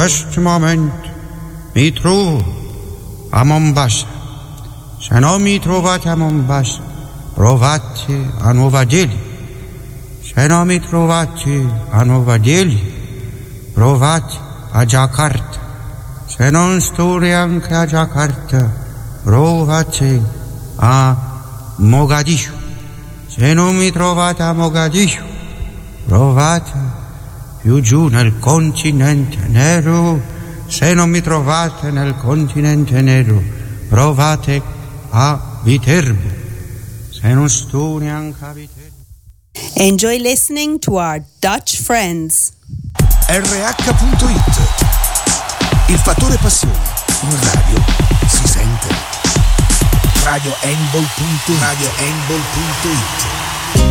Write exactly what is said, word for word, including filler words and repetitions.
questo momento mi trovo a Mombasa. Se non mi trovate a Mombasa, provate a Nuova Delhi. Se non mi trovate a Nuova Delhi, provate a Jakarta. Se non sto neanche a Jakarta, provate a Mogadiscio. Se non mi trovate a Mogadiscio, provate più giù nel continente nero. Se non mi trovate nel continente nero, provate a Viterbo. Se non sto neanche a Viterbo. Enjoy listening to our Dutch friends. R H punto it. Il fattore passione. In radio si sente. Radio Enbol punto it.